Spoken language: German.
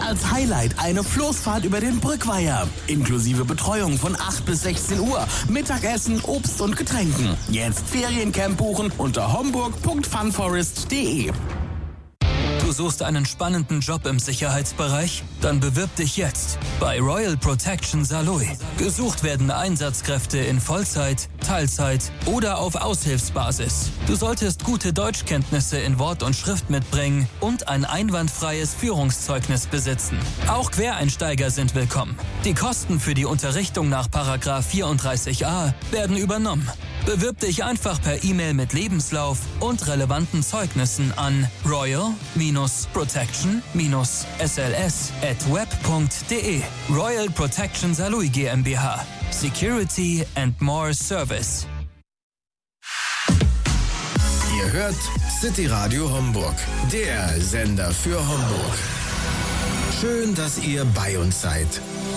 Als Highlight eine Floßfahrt über den Brückweiher. Inklusive Betreuung von 8 bis 16 Uhr. Mittagessen, Obst und Getränken. Jetzt Feriencamp buchen unter homburg.funforest.de. Du suchst einen spannenden Job im Sicherheitsbereich? Dann bewirb dich jetzt bei Royal Protection Saarlouis. Gesucht werden Einsatzkräfte in Vollzeit, Teilzeit oder auf Aushilfsbasis. Du solltest gute Deutschkenntnisse in Wort und Schrift mitbringen und ein einwandfreies Führungszeugnis besitzen. Auch Quereinsteiger sind willkommen. Die Kosten für die Unterrichtung nach § 34a werden übernommen. Bewirb dich einfach per E-Mail mit Lebenslauf und relevanten Zeugnissen an royal-protection-sls@web.de. Royal Protection Saarlouis GmbH. Security and more Service. Ihr hört City Radio Homburg, der Sender für Homburg. Schön, dass ihr bei uns seid.